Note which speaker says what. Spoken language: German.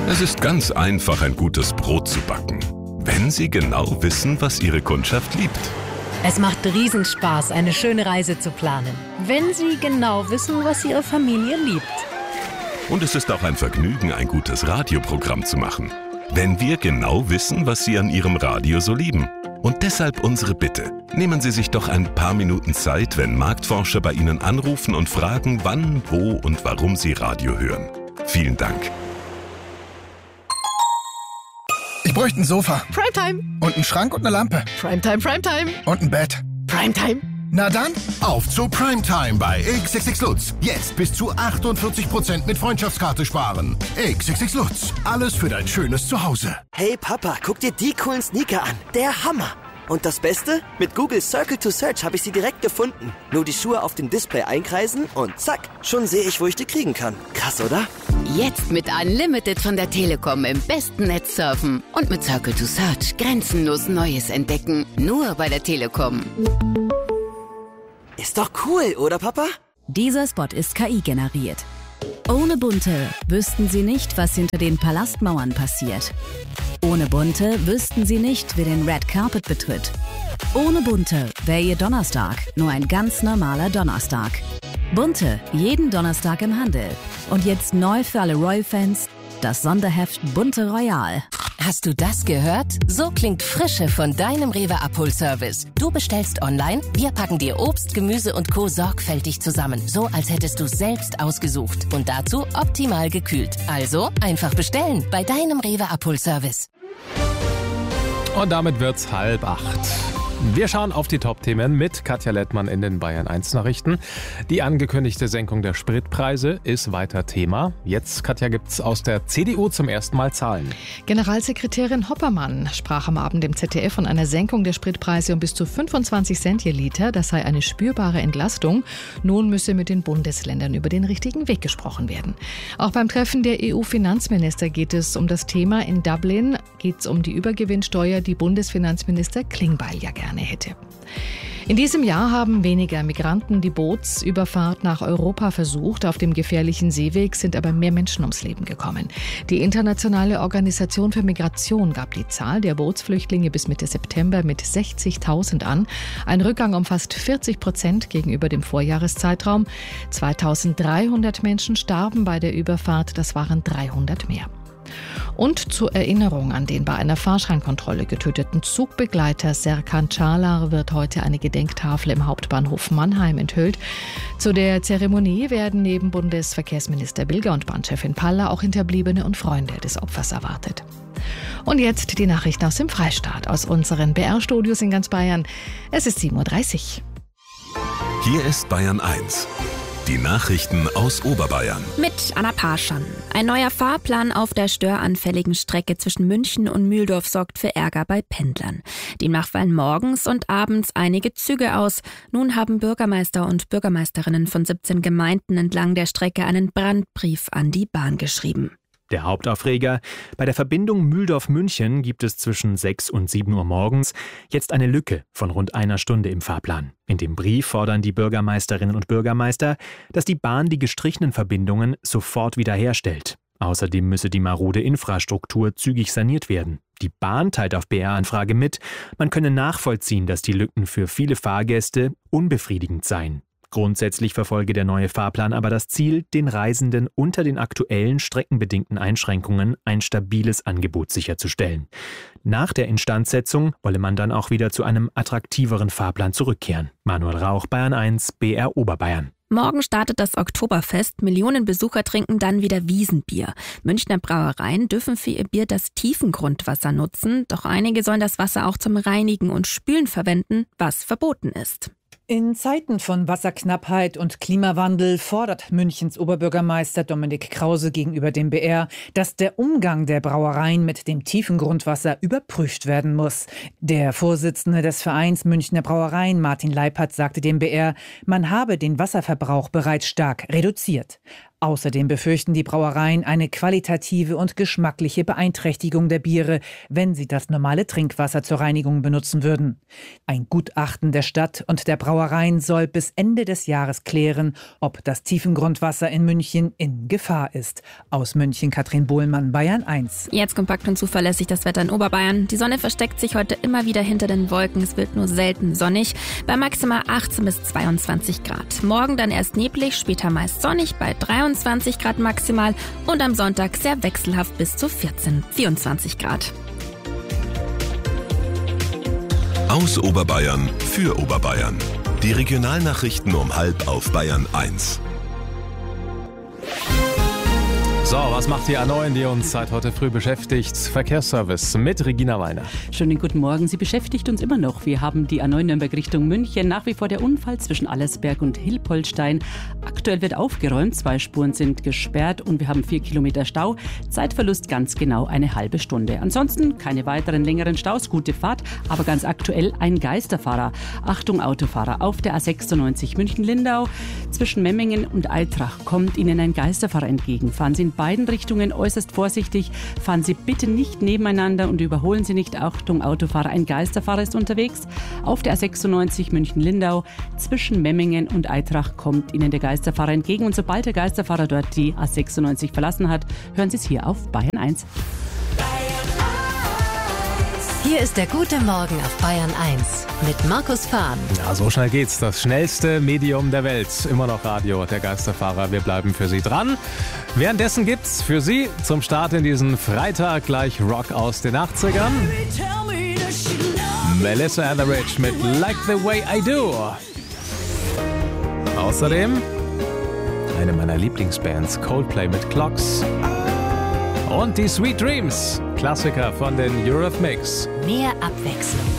Speaker 1: Es ist ganz einfach, ein gutes Brot zu backen, wenn Sie genau wissen, was Ihre Kundschaft liebt.
Speaker 2: Es macht Riesenspaß, eine schöne Reise zu planen, wenn Sie genau wissen, was Ihre Familie liebt.
Speaker 1: Und es ist auch ein Vergnügen, ein gutes Radioprogramm zu machen, wenn wir genau wissen, was Sie an Ihrem Radio so lieben. Und deshalb unsere Bitte. Nehmen Sie sich doch ein paar Minuten Zeit, wenn Marktforscher bei Ihnen anrufen und fragen, wann, wo und warum Sie Radio hören. Vielen Dank.
Speaker 3: Ich bräuchte ein Sofa.
Speaker 4: Primetime.
Speaker 3: Und einen Schrank und eine Lampe.
Speaker 4: Primetime, Primetime.
Speaker 3: Und ein Bett.
Speaker 4: Primetime.
Speaker 3: Na dann,
Speaker 5: auf zu Primetime bei XXX Lutz. Jetzt bis zu 48% mit Freundschaftskarte sparen. XXX Lutz. Alles für dein schönes Zuhause.
Speaker 6: Hey Papa, guck dir die coolen Sneaker an. Der Hammer. Und das Beste? Mit Google Circle to Search habe ich sie direkt gefunden. Nur die Schuhe auf dem Display einkreisen und zack, schon sehe ich, wo ich die kriegen kann. Krass, oder?
Speaker 7: Jetzt mit Unlimited von der Telekom im besten Netz surfen. Und mit Circle to Search grenzenlos Neues entdecken. Nur bei der Telekom.
Speaker 6: Ist doch cool, oder Papa?
Speaker 8: Dieser Spot ist KI generiert. Ohne Bunte wüssten Sie nicht, was hinter den Palastmauern passiert. Ohne Bunte wüssten Sie nicht, wer den Red Carpet betritt. Ohne Bunte wäre Ihr Donnerstag nur ein ganz normaler Donnerstag. Bunte, jeden Donnerstag im Handel. Und jetzt neu für alle Royal-Fans, das Sonderheft Bunte Royal.
Speaker 9: Hast du das gehört? So klingt Frische von deinem Rewe-Abholservice. Du bestellst online, wir packen dir Obst, Gemüse und Co. sorgfältig zusammen. So, als hättest du selbst ausgesucht. Und dazu optimal gekühlt. Also einfach bestellen bei deinem Rewe-Abholservice.
Speaker 10: Und damit wird's 7:30. Wir schauen auf die Top-Themen mit Katja Lettmann in den Bayern 1 Nachrichten. Die angekündigte Senkung der Spritpreise ist weiter Thema. Jetzt, Katja, gibt's aus der CDU zum ersten Mal Zahlen.
Speaker 4: Generalsekretärin Hoppermann sprach am Abend im ZDF von einer Senkung der Spritpreise um bis zu 25 Cent je Liter. Das sei eine spürbare Entlastung. Nun müsse mit den Bundesländern über den richtigen Weg gesprochen werden. Auch beim Treffen der EU-Finanzminister geht es um das Thema. In Dublin geht es um die Übergewinnsteuer, die Bundesfinanzminister Klingbeil ja gerne hätte. In diesem Jahr haben weniger Migranten die Bootsüberfahrt nach Europa versucht. Auf dem gefährlichen Seeweg sind aber mehr Menschen ums Leben gekommen. Die Internationale Organisation für Migration gab die Zahl der Bootsflüchtlinge bis Mitte September mit 60.000 an. Ein Rückgang um fast 40% gegenüber dem Vorjahreszeitraum. 2.300 Menschen starben bei der Überfahrt, das waren 300 mehr. Und zur Erinnerung an den bei einer Fahrscheinkontrolle getöteten Zugbegleiter Serkan Çağlar wird heute eine Gedenktafel im Hauptbahnhof Mannheim enthüllt. Zu der Zeremonie werden neben Bundesverkehrsminister Bilger und Bahnchefin Paller auch Hinterbliebene und Freunde des Opfers erwartet. Und jetzt die Nachrichten aus dem Freistaat, aus unseren BR-Studios in ganz Bayern. Es ist 7:30 Uhr.
Speaker 1: Hier ist Bayern 1. Die Nachrichten aus Oberbayern.
Speaker 11: Mit Anna Parschan. Ein neuer Fahrplan auf der störanfälligen Strecke zwischen München und Mühldorf sorgt für Ärger bei Pendlern. Demnach fallen morgens und abends einige Züge aus. Nun haben Bürgermeister und Bürgermeisterinnen von 17 Gemeinden entlang der Strecke einen Brandbrief an die Bahn geschrieben.
Speaker 12: Der Hauptaufreger: Bei der Verbindung Mühldorf-München gibt es zwischen 6 und 7 Uhr morgens jetzt eine Lücke von rund einer Stunde im Fahrplan. In dem Brief fordern die Bürgermeisterinnen und Bürgermeister, dass die Bahn die gestrichenen Verbindungen sofort wiederherstellt. Außerdem müsse die marode Infrastruktur zügig saniert werden. Die Bahn teilt auf BR-Anfrage mit, man könne nachvollziehen, dass die Lücken für viele Fahrgäste unbefriedigend seien. Grundsätzlich verfolge der neue Fahrplan aber das Ziel, den Reisenden unter den aktuellen streckenbedingten Einschränkungen ein stabiles Angebot sicherzustellen. Nach der Instandsetzung wolle man dann auch wieder zu einem attraktiveren Fahrplan zurückkehren. Manuel Rauch, Bayern 1, BR Oberbayern.
Speaker 11: Morgen startet das Oktoberfest. Millionen Besucher trinken dann wieder Wiesenbier. Münchner Brauereien dürfen für ihr Bier das Tiefengrundwasser nutzen. Doch einige sollen das Wasser auch zum Reinigen und Spülen verwenden, was verboten ist.
Speaker 13: In Zeiten von Wasserknappheit und Klimawandel fordert Münchens Oberbürgermeister Dominik Krause gegenüber dem BR, dass der Umgang der Brauereien mit dem tiefen Grundwasser überprüft werden muss. Der Vorsitzende des Vereins Münchner Brauereien, Martin Leipert, sagte dem BR, man habe den Wasserverbrauch bereits stark reduziert. Außerdem befürchten die Brauereien eine qualitative und geschmackliche Beeinträchtigung der Biere, wenn sie das normale Trinkwasser zur Reinigung benutzen würden. Ein Gutachten der Stadt und der Brauereien soll bis Ende des Jahres klären, ob das Tiefengrundwasser in München in Gefahr ist. Aus München Katrin Bohlmann, Bayern 1.
Speaker 11: Jetzt kompakt und zuverlässig das Wetter in Oberbayern. Die Sonne versteckt sich heute immer wieder hinter den Wolken. Es wird nur selten sonnig, bei maximal 18 bis 22 Grad. Morgen dann erst neblig, später meist sonnig bei 23 Grad maximal und am Sonntag sehr wechselhaft bis zu 24 Grad.
Speaker 1: Aus Oberbayern für Oberbayern. Die Regionalnachrichten um 12:30 auf Bayern 1.
Speaker 10: So, was macht die A9, die uns seit heute früh beschäftigt? Verkehrsservice mit Regina Weiner.
Speaker 14: Schönen guten Morgen. Sie beschäftigt uns immer noch. Wir haben die A9 Nürnberg Richtung München. Nach wie vor der Unfall zwischen Allersberg und Hilpoltstein. Aktuell wird aufgeräumt. 2 Spuren sind gesperrt und wir haben 4 Kilometer Stau. Zeitverlust ganz genau eine halbe Stunde. Ansonsten keine weiteren längeren Staus. Gute Fahrt. Aber ganz aktuell ein Geisterfahrer. Achtung Autofahrer. Auf der A96 München-Lindau zwischen Memmingen und Eitrach kommt Ihnen ein Geisterfahrer entgegen. Fahren Sie in beiden Richtungen äußerst vorsichtig. Fahren Sie bitte nicht nebeneinander und überholen Sie nicht. Achtung Autofahrer, ein Geisterfahrer ist unterwegs. Auf der A96 München-Lindau zwischen Memmingen und Eitrach kommt Ihnen der Geisterfahrer entgegen. Und sobald der Geisterfahrer dort die A96 verlassen hat, hören Sie es hier auf Bayern 1.
Speaker 2: Hier ist der gute Morgen auf Bayern 1 mit Markus Fahn.
Speaker 10: Ja, so schnell geht's. Das schnellste Medium der Welt. Immer noch Radio, der Geisterfahrer. Wir bleiben für Sie dran. Währenddessen gibt's für Sie zum Start in diesen Freitag gleich Rock aus den 80ern. Melissa Etheridge mit Like the Way I Do. Außerdem eine meiner Lieblingsbands, Coldplay mit Clocks. Und die Sweet Dreams, Klassiker von den Eurythmics.
Speaker 2: Mehr Abwechslung.